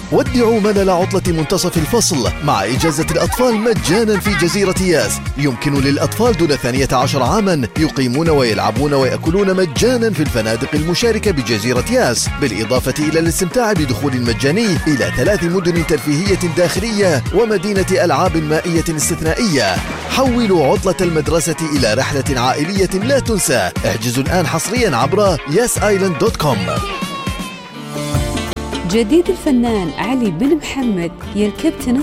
ودعوا ملل عطلة منتصف الفصل مع إجازة الأطفال مجانا في جزيرة ياس. يمكن للأطفال دون 12 عاما يقيمون ويلعبون ويأكلون مجانا في الفنادق المشاركة بجزيرة ياس، بالإضافة إلى الاستمتاع بدخول مجاني إلى 3 مدن ترفيهية داخلية ومدينة ألعاب مائية استثنائية. حولوا عطلة المدرسة إلى رحلة عائلية لا تنسى. احجزوا الآن حصريا عبر yesisland.com. جديد الفنان علي بن محمد يركب